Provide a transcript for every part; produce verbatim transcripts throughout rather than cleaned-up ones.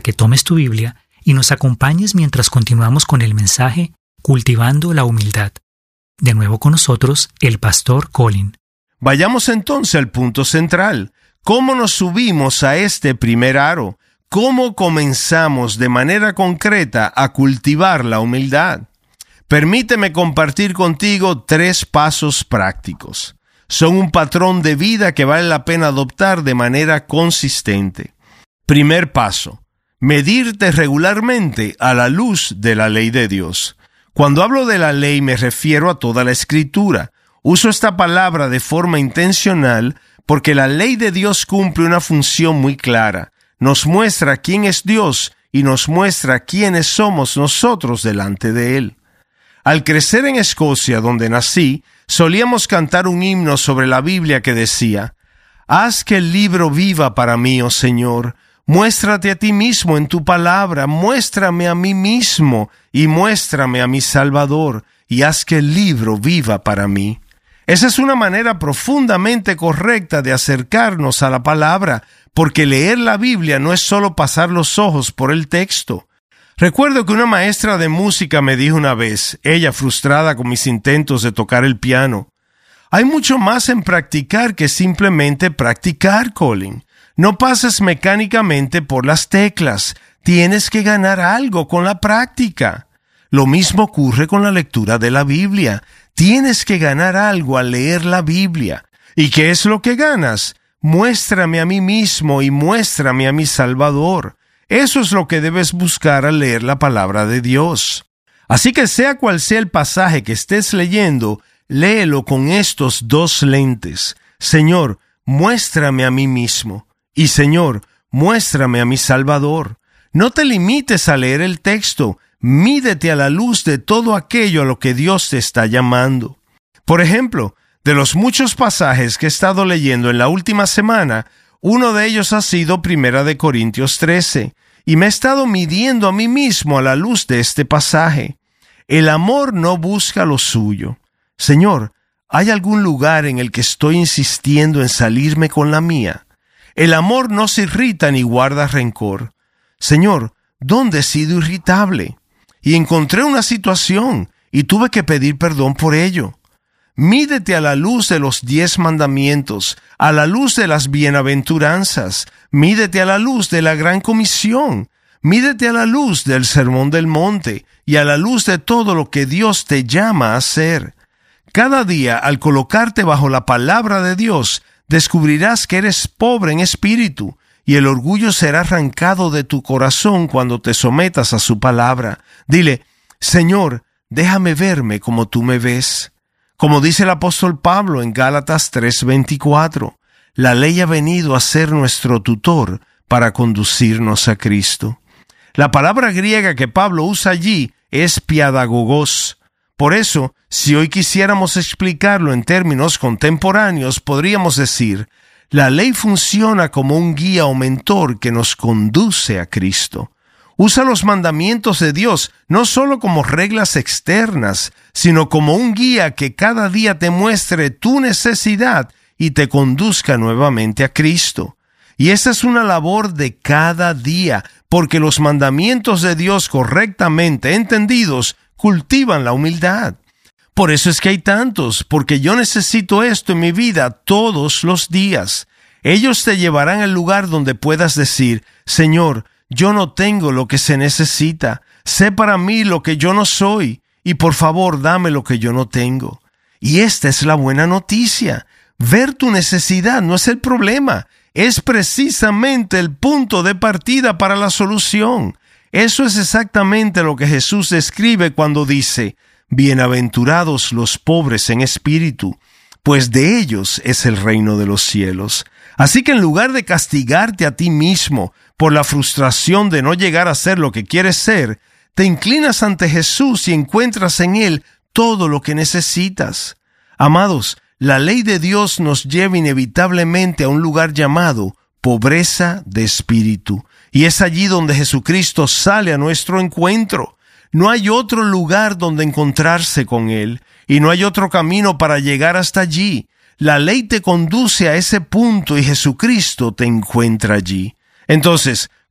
que tomes tu Biblia y nos acompañes mientras continuamos con el mensaje Cultivando la Humildad. De nuevo con nosotros, el pastor Colin. Vayamos entonces al punto central. ¿Cómo nos subimos a este primer aro? ¿Cómo comenzamos de manera concreta a cultivar la humildad? Permíteme compartir contigo tres pasos prácticos. Son un patrón de vida que vale la pena adoptar de manera consistente. Primer paso: medirte regularmente a la luz de la ley de Dios. Cuando hablo de la ley me refiero a toda la Escritura. Uso esta palabra de forma intencional porque la ley de Dios cumple una función muy clara. Nos muestra quién es Dios y nos muestra quiénes somos nosotros delante de Él. Al crecer en Escocia, donde nací, solíamos cantar un himno sobre la Biblia que decía: «Haz que el libro viva para mí, oh Señor. Muéstrate a ti mismo en tu palabra, muéstrame a mí mismo y muéstrame a mi Salvador, y haz que el libro viva para mí». Esa es una manera profundamente correcta de acercarnos a la palabra, porque leer la Biblia no es solo pasar los ojos por el texto. Recuerdo que una maestra de música me dijo una vez, ella frustrada con mis intentos de tocar el piano: «Hay mucho más en practicar que simplemente practicar, Colin. No pases mecánicamente por las teclas. Tienes que ganar algo con la práctica». Lo mismo ocurre con la lectura de la Biblia. Tienes que ganar algo al leer la Biblia. ¿Y qué es lo que ganas? Muéstrame a mí mismo y muéstrame a mi Salvador. Eso es lo que debes buscar al leer la palabra de Dios. Así que sea cual sea el pasaje que estés leyendo, léelo con estos dos lentes. Señor, muéstrame a mí mismo. Y Señor, muéstrame a mi Salvador. No te limites a leer el texto. Mídete a la luz de todo aquello a lo que Dios te está llamando. Por ejemplo, de los muchos pasajes que he estado leyendo en la última semana, uno de ellos ha sido Primera de Corintios trece, y me he estado midiendo a mí mismo a la luz de este pasaje. El amor no busca lo suyo. Señor, ¿hay algún lugar en el que estoy insistiendo en salirme con la mía? El amor no se irrita ni guarda rencor. Señor, ¿dónde he sido irritable? Y encontré una situación y tuve que pedir perdón por ello. Mídete a la luz de los diez mandamientos, a la luz de las bienaventuranzas, mídete a la luz de la gran comisión, mídete a la luz del sermón del monte y a la luz de todo lo que Dios te llama a hacer. Cada día, al colocarte bajo la palabra de Dios, descubrirás que eres pobre en espíritu, y el orgullo será arrancado de tu corazón cuando te sometas a su palabra. Dile: Señor, déjame verme como tú me ves. Como dice el apóstol Pablo en Gálatas tres veinticuatro, la ley ha venido a ser nuestro tutor para conducirnos a Cristo. La palabra griega que Pablo usa allí es piadagogos. Por eso, si hoy quisiéramos explicarlo en términos contemporáneos, podríamos decir: la ley funciona como un guía o mentor que nos conduce a Cristo. Usa los mandamientos de Dios no solo como reglas externas, sino como un guía que cada día te muestre tu necesidad y te conduzca nuevamente a Cristo. Y esa es una labor de cada día, porque los mandamientos de Dios correctamente entendidos cultivan la humildad. Por eso es que hay tantos, porque yo necesito esto en mi vida todos los días. Ellos te llevarán al lugar donde puedas decir: Señor, yo no tengo lo que se necesita. Sé para mí lo que yo no soy, y por favor dame lo que yo no tengo. Y esta es la buena noticia. Ver tu necesidad no es el problema, es precisamente el punto de partida para la solución. Eso es exactamente lo que Jesús describe cuando dice: bienaventurados los pobres en espíritu, pues de ellos es el reino de los cielos. Así que en lugar de castigarte a ti mismo por la frustración de no llegar a ser lo que quieres ser, te inclinas ante Jesús y encuentras en Él todo lo que necesitas. Amados, la ley de Dios nos lleva inevitablemente a un lugar llamado pobreza de espíritu, y es allí donde Jesucristo sale a nuestro encuentro. No hay otro lugar donde encontrarse con Él, y no hay otro camino para llegar hasta allí. La ley te conduce a ese punto y Jesucristo te encuentra allí. Entonces,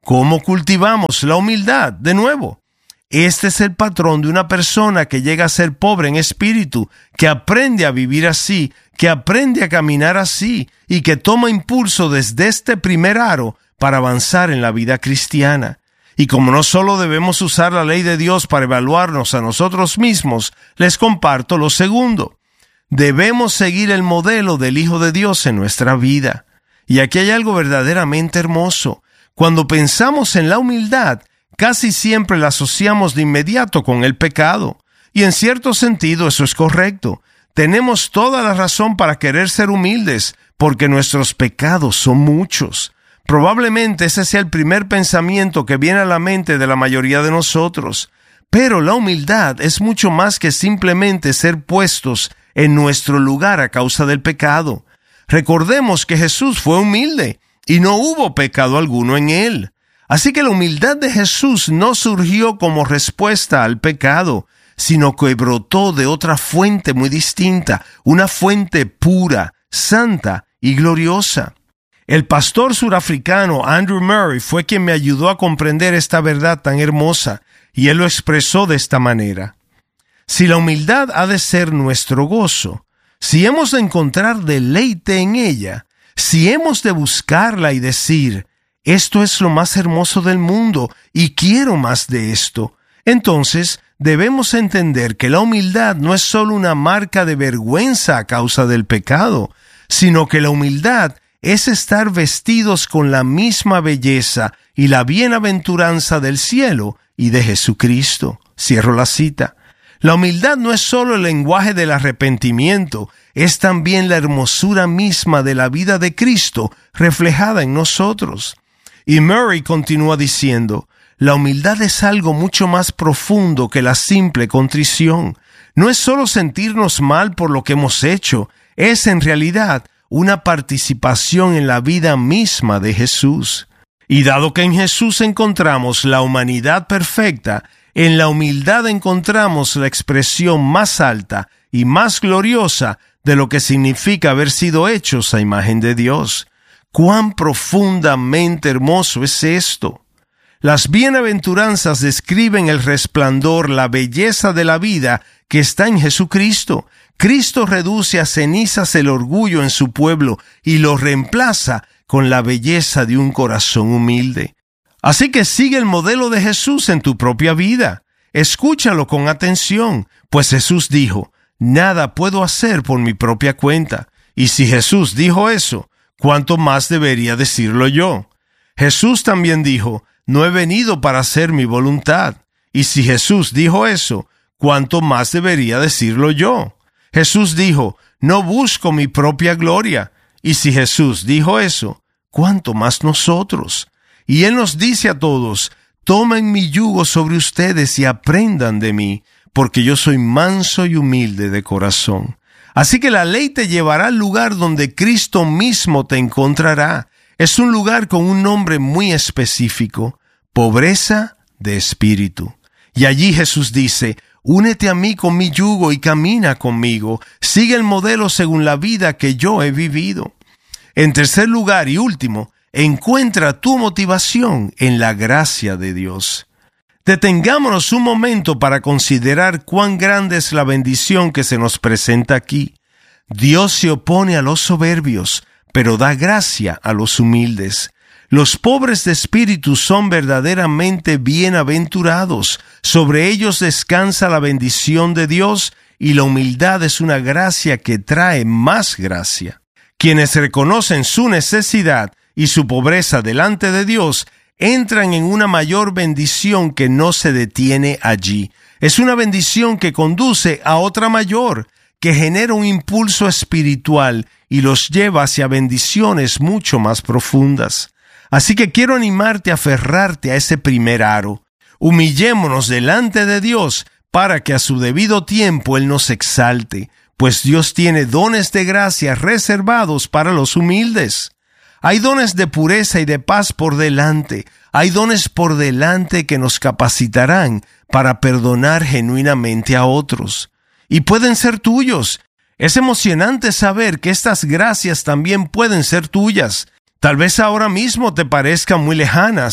¿Cómo cultivamos la humildad? De nuevo, este es el patrón de una persona que llega a ser pobre en espíritu, que aprende a vivir así, que aprende a caminar así y que toma impulso desde este primer aro para avanzar en la vida cristiana. Y como no solo debemos usar la ley de Dios para evaluarnos a nosotros mismos, les comparto lo segundo. Debemos seguir el modelo del Hijo de Dios en nuestra vida. Y aquí hay algo verdaderamente hermoso. Cuando pensamos en la humildad, casi siempre la asociamos de inmediato con el pecado. Y en cierto sentido eso es correcto. Tenemos toda la razón para querer ser humildes, porque nuestros pecados son muchos. Probablemente ese sea el primer pensamiento que viene a la mente de la mayoría de nosotros. Pero la humildad es mucho más que simplemente ser puestos en nuestro lugar a causa del pecado. Recordemos que Jesús fue humilde y no hubo pecado alguno en él. Así que la humildad de Jesús no surgió como respuesta al pecado, sino que brotó de otra fuente muy distinta, una fuente pura, santa y gloriosa. El pastor surafricano Andrew Murray fue quien me ayudó a comprender esta verdad tan hermosa, y él lo expresó de esta manera. Si la humildad ha de ser nuestro gozo, si hemos de encontrar deleite en ella, si hemos de buscarla y decir, esto es lo más hermoso del mundo y quiero más de esto, entonces debemos entender que la humildad no es solo una marca de vergüenza a causa del pecado, sino que la humildad es estar vestidos con la misma belleza y la bienaventuranza del cielo y de Jesucristo. Cierro la cita. La humildad no es solo el lenguaje del arrepentimiento, es también la hermosura misma de la vida de Cristo reflejada en nosotros. Y Murray continúa diciendo, la humildad es algo mucho más profundo que la simple contrición. No es solo sentirnos mal por lo que hemos hecho, es en realidad una participación en la vida misma de Jesús. Y dado que en Jesús encontramos la humanidad perfecta, en la humildad encontramos la expresión más alta y más gloriosa de lo que significa haber sido hechos a imagen de Dios. ¡Cuán profundamente hermoso es esto! Las bienaventuranzas describen el resplandor, la belleza de la vida que está en Jesucristo. Cristo reduce a cenizas el orgullo en su pueblo y lo reemplaza con la belleza de un corazón humilde. Así que sigue el modelo de Jesús en tu propia vida. Escúchalo con atención, pues Jesús dijo, nada puedo hacer por mi propia cuenta. Y si Jesús dijo eso, ¿cuánto más debería decirlo yo? Jesús también dijo, no he venido para hacer mi voluntad. Y si Jesús dijo eso, ¿cuánto más debería decirlo yo? Jesús dijo, no busco mi propia gloria. Y si Jesús dijo eso, ¿cuánto más nosotros? Y Él nos dice a todos, tomen mi yugo sobre ustedes y aprendan de mí, porque yo soy manso y humilde de corazón. Así que la ley te llevará al lugar donde Cristo mismo te encontrará. Es un lugar con un nombre muy específico, pobreza de espíritu. Y allí Jesús dice, únete a mí con mi yugo y camina conmigo. Sigue el modelo según la vida que yo he vivido. En tercer lugar y último, encuentra tu motivación en la gracia de Dios. Detengámonos un momento para considerar cuán grande es la bendición que se nos presenta aquí. Dios se opone a los soberbios, pero da gracia a los humildes. Los pobres de espíritu son verdaderamente bienaventurados. Sobre ellos descansa la bendición de Dios y la humildad es una gracia que trae más gracia. Quienes reconocen su necesidad y su pobreza delante de Dios entran en una mayor bendición que no se detiene allí. Es una bendición que conduce a otra mayor, que genera un impulso espiritual y los lleva hacia bendiciones mucho más profundas. Así que quiero animarte a aferrarte a ese primer aro. Humillémonos delante de Dios para que a su debido tiempo Él nos exalte, pues Dios tiene dones de gracia reservados para los humildes. Hay dones de pureza y de paz por delante. Hay dones por delante que nos capacitarán para perdonar genuinamente a otros. Y pueden ser tuyos. Es emocionante saber que estas gracias también pueden ser tuyas. Tal vez ahora mismo te parezcan muy lejanas,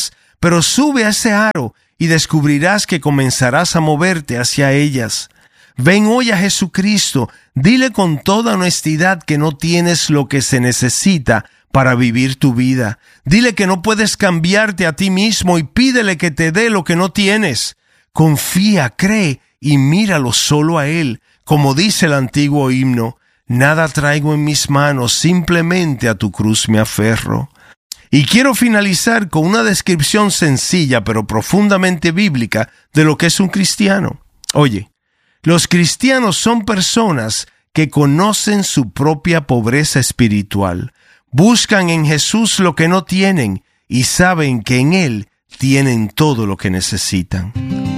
pero sube a ese aro y descubrirás que comenzarás a moverte hacia ellas. Ven hoy a Jesucristo, dile con toda honestidad que no tienes lo que se necesita para vivir tu vida. Dile que no puedes cambiarte a ti mismo y pídele que te dé lo que no tienes. Confía, cree y míralo solo a Él, como dice el antiguo himno. Nada traigo en mis manos, simplemente a tu cruz me aferro. Y quiero finalizar con una descripción sencilla pero profundamente bíblica de lo que es un cristiano. Oye, los cristianos son personas que conocen su propia pobreza espiritual, buscan en Jesús lo que no tienen y saben que en Él tienen todo lo que necesitan.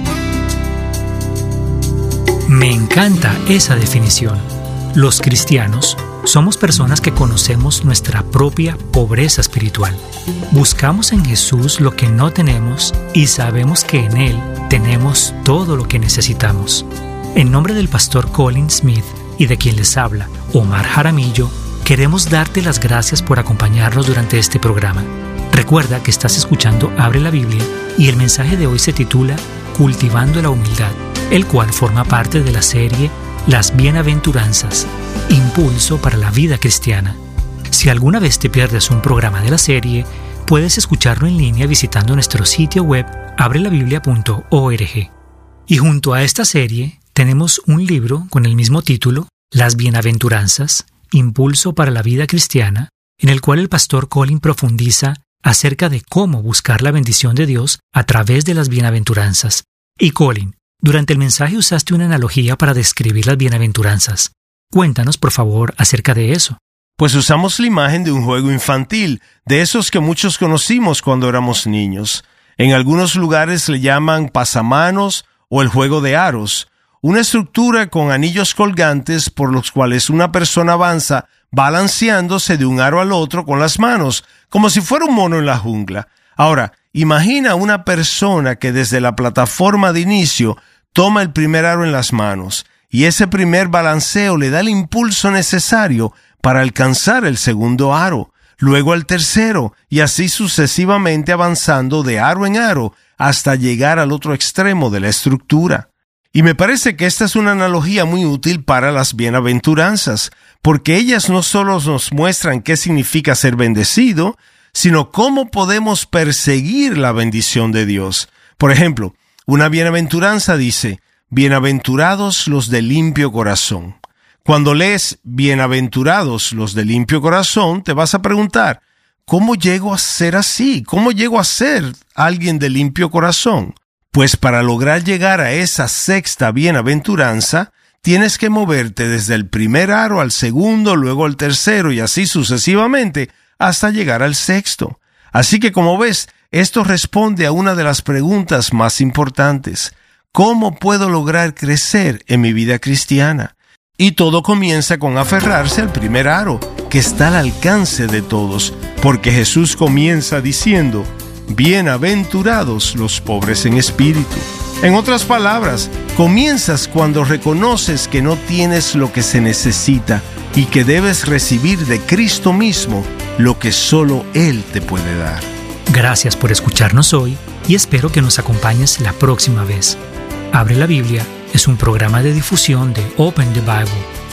Me encanta esa definición. Los cristianos somos personas que conocemos nuestra propia pobreza espiritual. Buscamos en Jesús lo que no tenemos y sabemos que en Él tenemos todo lo que necesitamos. En nombre del pastor Colin Smith y de quien les habla, Omar Jaramillo, queremos darte las gracias por acompañarnos durante este programa. Recuerda que estás escuchando Abre la Biblia y el mensaje de hoy se titula Cultivando la Humildad, el cual forma parte de la serie Las Bienaventuranzas, Impulso para la Vida Cristiana. Si alguna vez te pierdes un programa de la serie, puedes escucharlo en línea visitando nuestro sitio web abre la biblia punto org. Y junto a esta serie tenemos un libro con el mismo título, Las Bienaventuranzas, Impulso para la Vida Cristiana, en el cual el pastor Colin profundiza acerca de cómo buscar la bendición de Dios a través de las bienaventuranzas. Y Colin, durante el mensaje usaste una analogía para describir las bienaventuranzas. Cuéntanos, por favor, acerca de eso. Pues usamos la imagen de un juego infantil, de esos que muchos conocimos cuando éramos niños. En algunos lugares le llaman pasamanos o el juego de aros, una estructura con anillos colgantes por los cuales una persona avanza balanceándose de un aro al otro con las manos, como si fuera un mono en la jungla. Ahora, imagina una persona que desde la plataforma de inicio toma el primer aro en las manos, y ese primer balanceo le da el impulso necesario para alcanzar el segundo aro, luego el tercero, y así sucesivamente avanzando de aro en aro hasta llegar al otro extremo de la estructura. Y me parece que esta es una analogía muy útil para las bienaventuranzas, porque ellas no solo nos muestran qué significa ser bendecido, sino cómo podemos perseguir la bendición de Dios. Por ejemplo, una bienaventuranza dice, bienaventurados los de limpio corazón. Cuando lees bienaventurados los de limpio corazón, te vas a preguntar, ¿cómo llego a ser así? ¿Cómo llego a ser alguien de limpio corazón? Pues para lograr llegar a esa sexta bienaventuranza, tienes que moverte desde el primer aro al segundo, luego al tercero y así sucesivamente hasta llegar al sexto. Así que como ves, esto responde a una de las preguntas más importantes. ¿Cómo puedo lograr crecer en mi vida cristiana? Y todo comienza con aferrarse al primer aro, que está al alcance de todos, porque Jesús comienza diciendo, bienaventurados los pobres en espíritu. En otras palabras, comienzas cuando reconoces que no tienes lo que se necesita y que debes recibir de Cristo mismo lo que solo Él te puede dar. Gracias por escucharnos hoy y espero que nos acompañes la próxima vez. Abre la Biblia es un programa de difusión de Open the Bible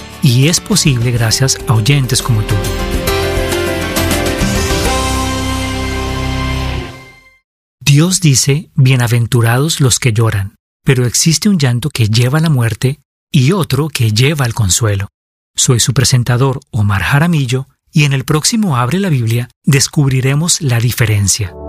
y es posible gracias a oyentes como tú. Dios dice, bienaventurados los que lloran, pero existe un llanto que lleva a la muerte y otro que lleva al consuelo. Soy su presentador, Omar Jaramillo, y en el próximo Abre la Biblia descubriremos la diferencia.